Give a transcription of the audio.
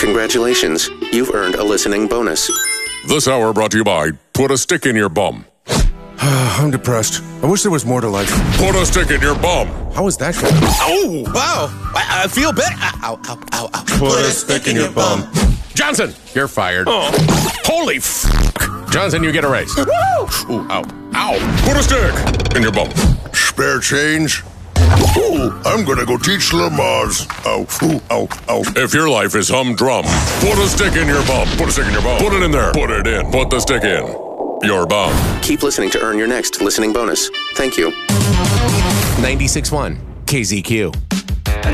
Congratulations, you've earned a listening bonus. This hour brought to you by Put a Stick in Your Bum. I'm depressed. I wish there was more to life. Put a stick in your bum. How is that going? Oh, wow. I feel better. Ow, ow, ow, ow. Put a stick in your bum. Johnson, you're fired. Oh. Holy f***. Johnson, you get a raise. Ooh, ow. Ow. Put a stick in your bum. Spare change? Ooh, I'm gonna go teach Lamaze. Ow, ooh, ow, ow. If your life is humdrum, put a stick in your bum. Put a stick in your bum. Put it in there. Put it in. Put the stick in your bum. Keep listening to earn your next listening bonus. Thank you. 96.1 KZQ.